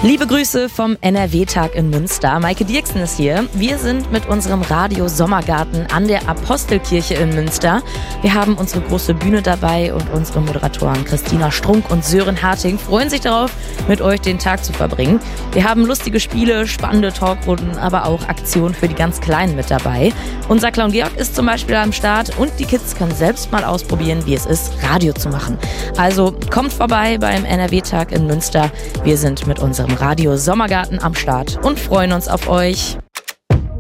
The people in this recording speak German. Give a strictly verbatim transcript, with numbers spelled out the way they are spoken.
Liebe Grüße vom N R W-Tag in Münster. Maike Dirksen ist hier. Wir sind mit unserem Radio Sommergarten an der Apostelkirche in Münster. Wir haben unsere große Bühne dabei und unsere Moderatoren Christina Strunk und Sören Harting freuen sich darauf, mit euch den Tag zu verbringen. Wir haben lustige Spiele, spannende Talkrunden, aber auch Aktionen für die ganz Kleinen mit dabei. Unser Clown Georg ist zum Beispiel am Start und die Kids können selbst mal ausprobieren, wie es ist, Radio zu machen. Also kommt vorbei beim N R W-Tag in Münster. Wir sind mit unserem Radio Sommergarten am Start und freuen uns auf euch.